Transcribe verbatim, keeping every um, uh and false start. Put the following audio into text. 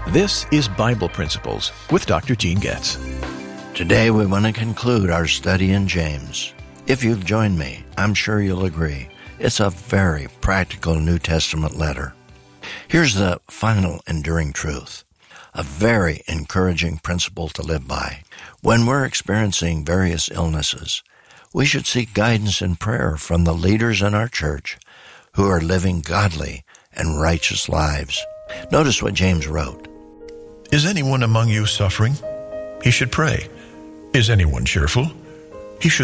This is Bible Principles with Doctor Gene Getz. Today we want to conclude our study in James. If you've joined me, I'm sure you'll agree. It's a very practical New Testament letter. Here's the final enduring truth, a very encouraging principle to live by. When we're experiencing various illnesses, we should seek guidance and prayer from the leaders in our church who are living godly and righteous lives. Notice what James wrote. Is anyone among you suffering? He should pray. Is anyone cheerful? He should